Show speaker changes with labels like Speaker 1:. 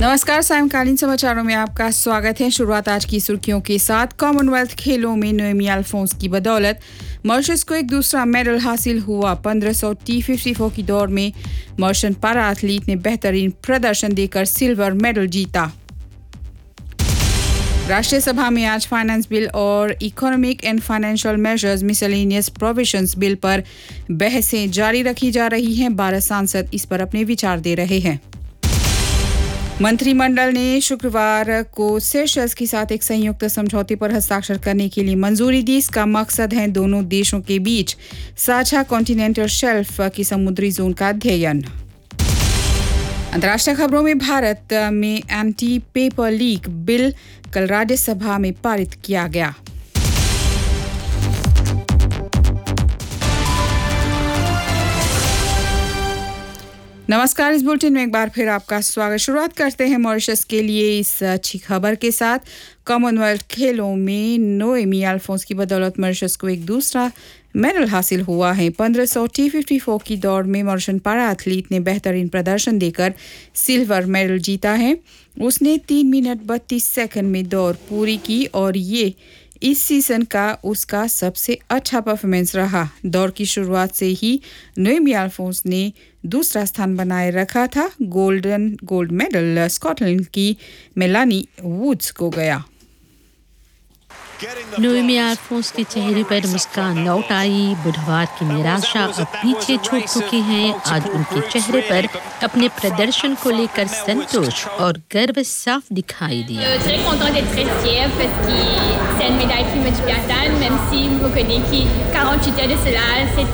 Speaker 1: नमस्कार, सायंकालीन समाचारों में आपका स्वागत है। शुरुआत आज की सुर्खियों के साथ। कॉमनवेल्थ खेलों में नोएमी अल्फोंस की बदौलत मॉरिशस को एक दूसरा मेडल हासिल हुआ। 1500 T54 की दौड़ में मॉरिशन पारा एथलीट ने बेहतरीन प्रदर्शन देकर सिल्वर मेडल जीता। राष्ट्रीय सभा में आज फाइनेंस बिल और economic and financial measures miscellaneous provisions bill पर बहसें जारी रखी जा रही हैं। 12 सांसद इस पर अपने विचार दे रहे हैं। मंत्रिमंडल ने शुक्रवार को सेशल्स के साथ एक संयुक्त समझौते पर हस्ताक्षर करने के लिए मंजूरी दी। इसका मकसद है दोनों देशों के बीच साझा कॉन्टिनेंटल शेल्फ की समुद्री जोन का अध्ययन। अंतर्राष्ट्रीय खबरों में भारत में एंटी पेपर लीक बिल कल राज्यसभा में पारित किया गया। नमस्कार, इस बुलेटिन में एक बार फिर आपका स्वागत। शुरुआत करते हैं मॉरिशस के लिए इस अच्छी खबर के साथ। कॉमनवेल्थ खेलों में नोएमी अल्फोंस की बदौलत मॉरिशस को एक दूसरा मेडल हासिल हुआ है। 1500 T54 की दौड़ में मॉरिशन पारा एथलीट ने बेहतरीन प्रदर्शन देकर सिल्वर मेडल जीता है। उसने 3 मिनट 32 सेकंड में दौड़ पूरी की और ये इस सीजन का उसका सबसे अच्छा परफॉर्मेंस रहा। दौड़ की शुरुआत से ही नोएमी अल्फोंस ने दूसरा स्थान बनाए रखा था। गोल्ड मेडल स्कॉटलैंड की मेलानी वुड्स को गया।
Speaker 2: नोएमी अल्फोंस के चेहरे पर मुस्कान लौट आई। बुधवार की निराशा अब पीछे छूट चुकी है। आज उनके चेहरे पर अपने प्रदर्शन को लेकर संतोष और गर्व साफ दिखाई दिया।
Speaker 3: Très content d'être très fière parce que c'est une médaille qui me tient à cœur, même si vous connaissez que 48 heures de cela, c'est